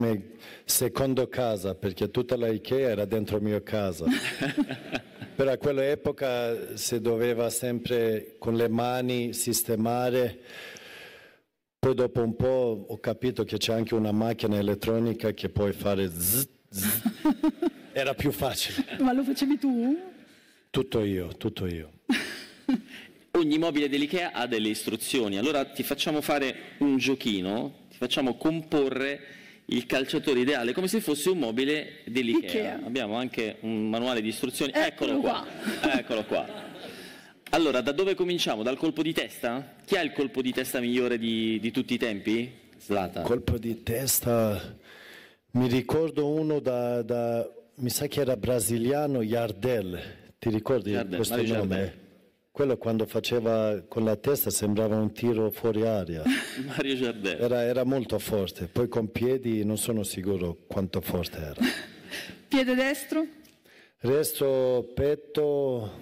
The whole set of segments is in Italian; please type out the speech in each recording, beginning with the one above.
secondo casa, perché tutta la Ikea era dentro mia casa. Però a quell'epoca si doveva sempre con le mani sistemare. Poi dopo un po' ho capito che c'è anche una macchina elettronica che puoi fare zzz, zzz. Era più facile. Ma lo facevi tu? Tutto io. Ogni mobile dell'Ikea ha delle istruzioni, allora ti facciamo fare un giochino, ti facciamo comporre il calciatore ideale come se fosse un mobile dell'Ikea. Ikea. Abbiamo anche un manuale di istruzioni, Eccolo eccolo qua. Allora, da dove cominciamo? Dal colpo di testa? Chi ha il colpo di testa migliore di tutti i tempi? Zlatan. Colpo di testa, mi ricordo uno mi sa che era brasiliano, Jardel, ti ricordi questo Mario nome? Jardel. Quello quando faceva con la testa sembrava un tiro fuori aria. Mario Jardel. Era molto forte, poi con piedi non sono sicuro quanto forte era. Piede destro? Resto, petto,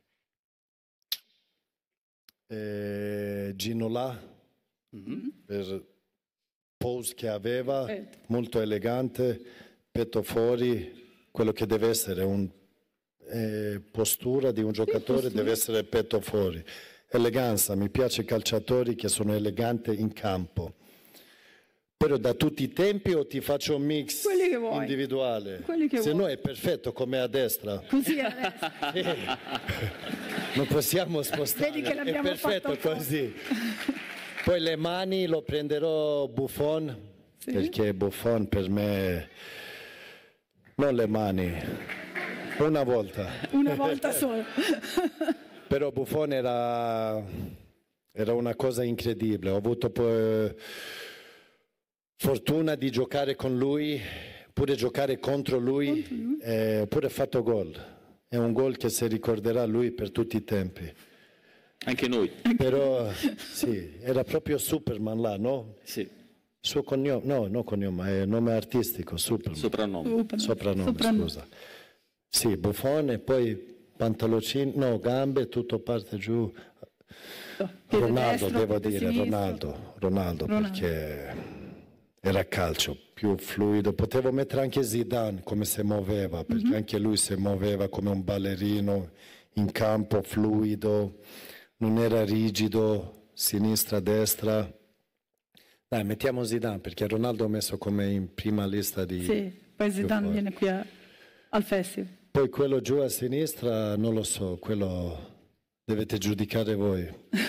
Ginola, per pose che aveva, molto elegante, petto fuori, quello che deve essere postura di un giocatore deve essere petto fuori. Eleganza, mi piace i calciatori che sono eleganti in campo. Però da tutti i tempi o ti faccio un mix individuale? Quelli che Se vuoi. no è perfetto come a destra. Così adesso. Non possiamo spostare, Vedi che è l'abbiamo perfetto fatto così. Poi le mani lo prenderò Buffon, perché Buffon per me, non le mani, una volta. Una volta sola. Però Buffon era una cosa incredibile, ho avuto poi fortuna di giocare con lui, pure giocare contro lui, pure fatto gol. È un gol che si ricorderà lui per tutti i tempi. Anche noi. Però sì, era proprio Superman là, no? Sì. Suo cognome, no, non cognome, ma è nome artistico, Superman. Soprannome, scusa. Sì, Buffon e poi pantaloncini, no, gambe, tutto parte giù. Ronaldo, devo dire, Ronaldo, perché era calcio più fluido. Potevo mettere anche Zidane come si muoveva, perché anche lui si muoveva come un ballerino in campo, fluido, non era rigido, sinistra, destra. Dai, mettiamo Zidane, perché Ronaldo ho messo come in prima lista di... Sì, poi Zidane viene qui al festival. Poi quello giù a sinistra, non lo so, quello dovete giudicare voi.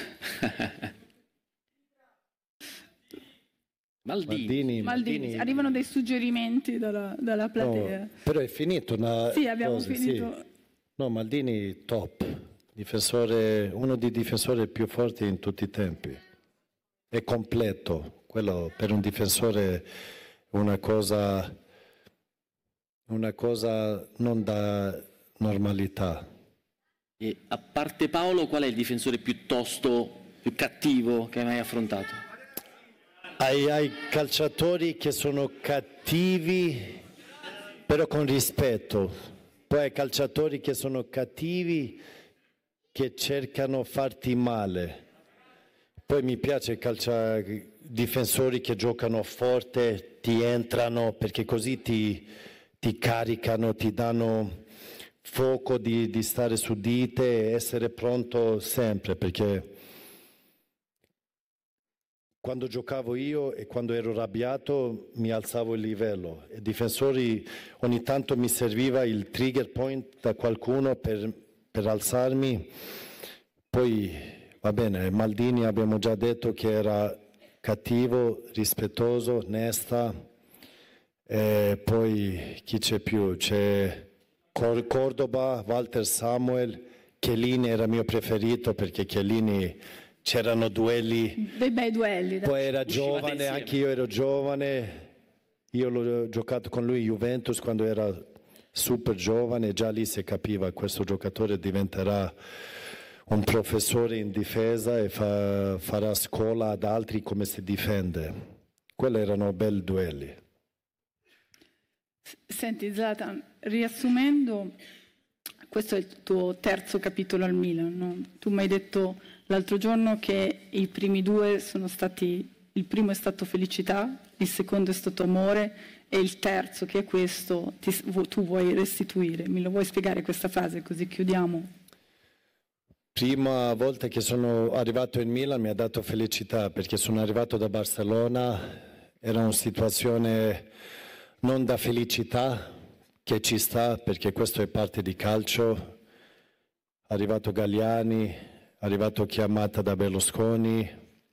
Maldini. Arrivano dei suggerimenti dalla platea. No, però è finito. Sì, abbiamo finito. Sì. No, Maldini top, uno dei difensori più forti in tutti i tempi. È completo, quello per un difensore è una cosa non da normalità. E a parte Paolo, qual è il difensore più tosto, più cattivo che hai mai affrontato? Hai calciatori che sono cattivi, però con rispetto. Poi hai calciatori che sono cattivi, che cercano di farti male. Poi mi piace difensori che giocano forte, ti entrano, perché così ti caricano, ti danno fuoco di stare su di te e essere pronto sempre, perché quando giocavo io e quando ero arrabbiato mi alzavo il livello. I difensori, ogni tanto mi serviva il trigger point da qualcuno per alzarmi. Poi, va bene, Maldini abbiamo già detto che era cattivo, rispettoso, onesta. E poi chi c'è più? C'è Cordoba, Walter Samuel, Chiellini era mio preferito perché Chiellini... C'erano duelli. Dei bei duelli. Poi era giovane, anche io ero giovane. Io l'ho giocato con lui Juventus quando era super giovane, già lì si capiva questo giocatore diventerà un professore in difesa e farà scuola ad altri come si difende. Quelli erano belli duelli. Senti Zlatan, riassumendo, questo è il tuo terzo capitolo al Milan, no? Tu mi hai detto l'altro giorno che i primi due sono stati, il primo è stato felicità, il secondo è stato amore e il terzo, che è questo, tu vuoi restituire. Me lo vuoi spiegare questa frase, così chiudiamo? Prima volta che sono arrivato in Milan mi ha dato felicità, perché sono arrivato da Barcellona, era una situazione non da felicità, che ci sta, perché questo è parte di calcio. È arrivato Galliani, è arrivato chiamata da Berlusconi,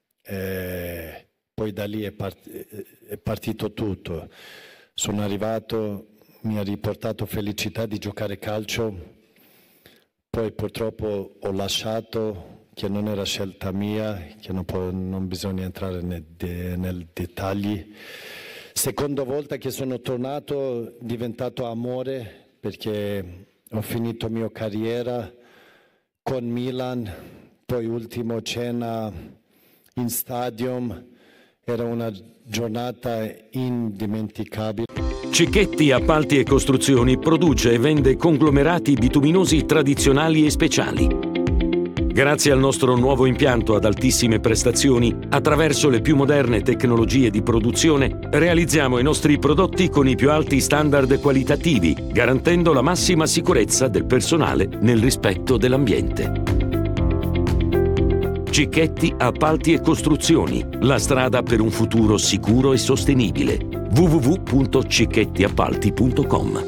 poi da lì è partito tutto. Sono arrivato, mi ha riportato felicità di giocare calcio, poi purtroppo ho lasciato, che non era scelta mia, che non bisogna entrare nei dettagli. Seconda volta che sono tornato è diventato amore, perché ho finito la mia carriera con Milan, poi ultima cena in stadium, era una giornata indimenticabile. Cicchetti Appalti e Costruzioni produce e vende conglomerati bituminosi tradizionali e speciali. Grazie al nostro nuovo impianto ad altissime prestazioni, attraverso le più moderne tecnologie di produzione, realizziamo i nostri prodotti con i più alti standard qualitativi, garantendo la massima sicurezza del personale nel rispetto dell'ambiente. Cicchetti Appalti e Costruzioni, la strada per un futuro sicuro e sostenibile. www.cicchettiappalti.com.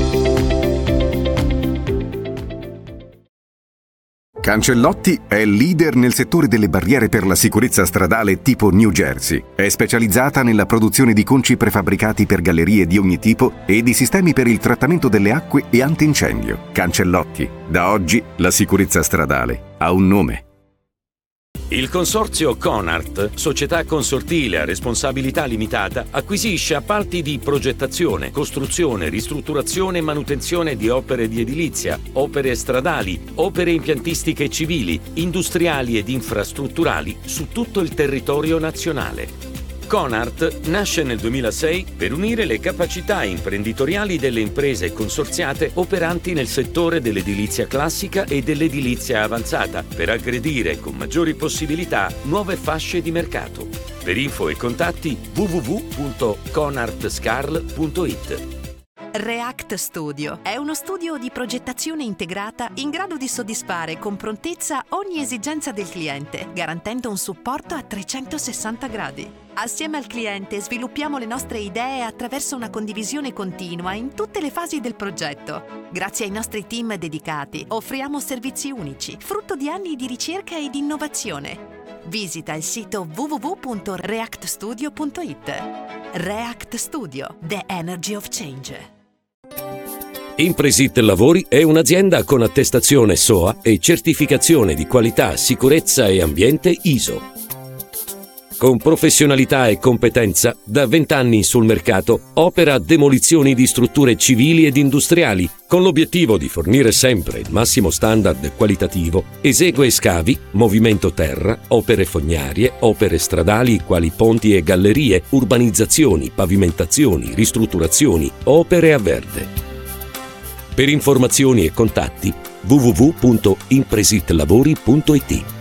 Cancellotti è leader nel settore delle barriere per la sicurezza stradale tipo New Jersey. È specializzata nella produzione di conci prefabbricati per gallerie di ogni tipo e di sistemi per il trattamento delle acque e antincendio. Cancellotti. Da oggi la sicurezza stradale ha un nome. Il consorzio Conart, società consortile a responsabilità limitata, acquisisce appalti di progettazione, costruzione, ristrutturazione e manutenzione di opere di edilizia, opere stradali, opere impiantistiche civili, industriali ed infrastrutturali su tutto il territorio nazionale. Conart nasce nel 2006 per unire le capacità imprenditoriali delle imprese consorziate operanti nel settore dell'edilizia classica e dell'edilizia avanzata, per aggredire con maggiori possibilità nuove fasce di mercato. Per info e contatti www.conartscarl.it. React Studio è uno studio di progettazione integrata in grado di soddisfare con prontezza ogni esigenza del cliente, garantendo un supporto a 360 gradi. Assieme al cliente sviluppiamo le nostre idee attraverso una condivisione continua in tutte le fasi del progetto. Grazie ai nostri team dedicati offriamo servizi unici, frutto di anni di ricerca e di innovazione. Visita il sito www.reactstudio.it. React Studio, the energy of change. Impresit Lavori è un'azienda con attestazione SOA e certificazione di qualità, sicurezza e ambiente ISO. Con professionalità e competenza, da 20 anni sul mercato, opera demolizioni di strutture civili ed industriali, con l'obiettivo di fornire sempre il massimo standard qualitativo. Esegue scavi, movimento terra, opere fognarie, opere stradali quali ponti e gallerie, urbanizzazioni, pavimentazioni, ristrutturazioni, opere a verde. Per informazioni e contatti www.impresitlavori.it.